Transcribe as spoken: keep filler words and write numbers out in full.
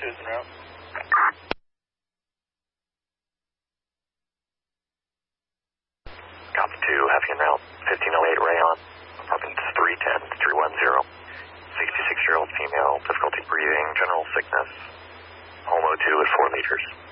two is en route. Copy two, heavy en route, fifteen oh eight Rayon, apartment three ten, three one zero. sixty-six-year-old female, difficulty breathing, general sickness. Home O two at four meters.